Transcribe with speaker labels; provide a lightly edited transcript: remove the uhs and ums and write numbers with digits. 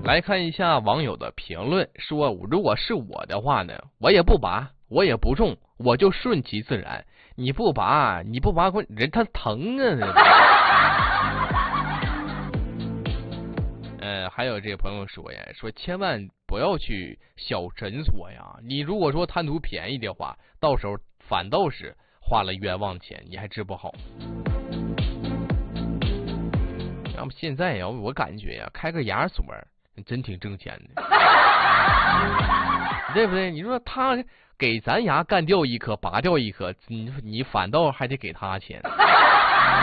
Speaker 1: 来看一下网友的评论，说如果是我的话呢，我也不拔，我也不种，我就顺其自然。你不拔，人他疼啊。还有这个朋友说呀，说千万不要去小诊所呀，你如果说贪图便宜的话，到时候反倒是花了冤枉钱，你还治不好。要么现在呀，我感觉呀，开个牙所真挺挣钱的，对不对？你说他给咱牙干掉一颗，拔掉一颗，你反倒还得给他钱。